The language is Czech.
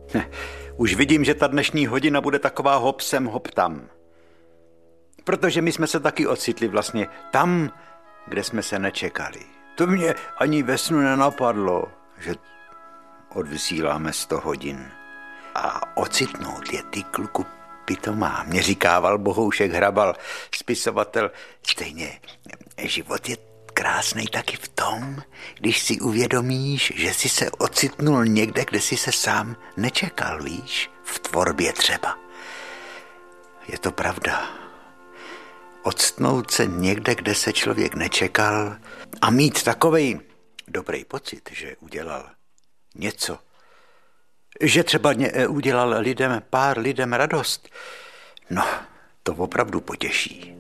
Už vidím, že ta dnešní hodina bude taková hop sem, hop tam. Protože my jsme se taky ocitli vlastně tam, kde jsme se nečekali. To mě ani ve snu nenapadlo, že odvysíláme 100 hodin. A ocitnout je, ty kluku pitomá, mě říkával Bohoušek Hrabal, spisovatel. Stejně život je krásnej taky v tom, když si uvědomíš, že jsi se ocitnul někde, kde jsi se sám nečekal, víš, v tvorbě třeba. Je to pravda. Ocitnout se někde, kde se člověk nečekal a mít takovej dobrý pocit, že udělal něco, že třeba udělal pár lidem radost, no, to opravdu potěší.